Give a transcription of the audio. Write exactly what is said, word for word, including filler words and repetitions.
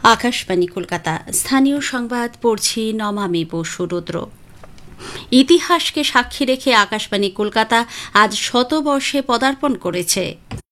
আকাশবাণী কলকাতা। স্থানীয় সংবাদ পড়ছি নমামি বসু রুদ্র। ইতিহাসকে সাক্ষী রেখে আকাশবাণী কলকাতা আজ শতবর্ষে পদার্পণ করেছে।